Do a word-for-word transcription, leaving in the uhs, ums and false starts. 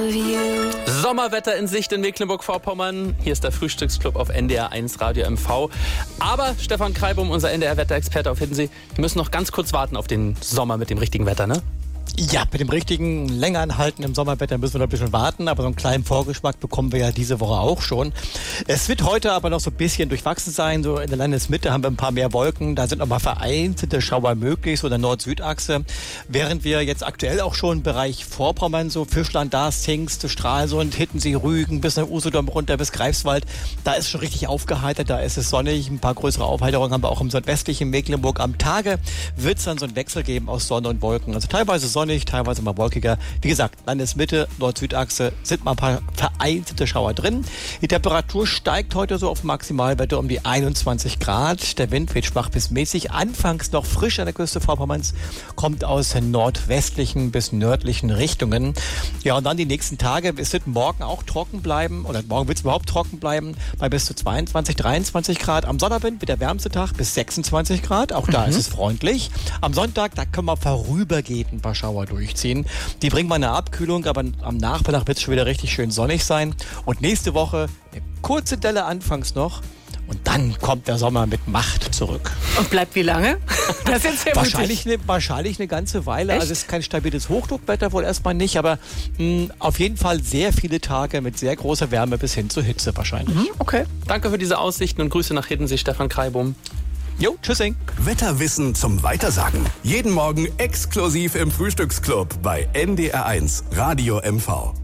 Sommerwetter in Sicht in Mecklenburg-Vorpommern. Hier ist der Frühstücksclub auf N D R eins Radio M V. Aber Stefan Kreibum, unser N D R-Wetterexperte auf Hiddensee, wir müssen noch ganz kurz warten auf den Sommer mit dem richtigen Wetter, ne? Ja, mit dem richtigen, länger anhaltenden Sommerwetter müssen wir noch ein bisschen warten, aber so einen kleinen Vorgeschmack bekommen wir ja diese Woche auch schon. Es wird heute aber noch so ein bisschen durchwachsen sein, so in der Landesmitte haben wir ein paar mehr Wolken, da sind noch mal vereinzelte Schauer möglich, so in der Nord-Süd-Achse, während wir jetzt aktuell auch schon im Bereich Vorpommern, so Fischland, Darß, Hingst, Stralsund, Hiddensee, Rügen, bis nach Usedom runter, bis Greifswald, da ist schon richtig aufgeheitert, da ist es sonnig, ein paar größere Aufheiterungen haben wir auch im südwestlichen Mecklenburg. Am Tage wird es dann so einen Wechsel geben aus Sonne und Wolken, also teilweise sonnig, teilweise mal wolkiger. Wie gesagt, Landesmitte, Nord-Süd-Achse sind mal ein paar vereinzelte Schauer drin. Die Temperatur steigt heute so auf Maximalwerte um die einundzwanzig Grad. Der Wind weht schwach bis mäßig. Anfangs noch frisch an der Küste Vorpommerns, kommt aus nordwestlichen bis nördlichen Richtungen. Ja, und dann die nächsten Tage. Es wird morgen auch trocken bleiben, oder morgen wird es überhaupt trocken bleiben, bei bis zu zweiundzwanzig, dreiundzwanzig Grad. Am Sonnabend wird der wärmste Tag bis sechsundzwanzig Grad. Auch da mhm. ist es freundlich. Am Sonntag, da können wir vorübergehend ein paar Schauer durchziehen. Die bringen mal eine Abkühlung, aber am Nachmittag wird es schon wieder richtig schön sonnig sein. Und nächste Woche eine kurze Delle anfangs noch. Und dann kommt der Sommer mit Macht zurück. Und bleibt wie lange? Das ist sehr wahrscheinlich, eine, wahrscheinlich eine ganze Weile. Echt? Also es ist kein stabiles Hochdruckwetter, wohl erstmal nicht, aber mh, auf jeden Fall sehr viele Tage mit sehr großer Wärme bis hin zur Hitze wahrscheinlich. Mhm, okay. Danke für diese Aussichten und Grüße nach Hiddensee, Stefan Kreibum. Jo, tschüssing. Wetterwissen zum Weitersagen. Jeden Morgen exklusiv im Frühstücksclub bei N D R eins Radio M V.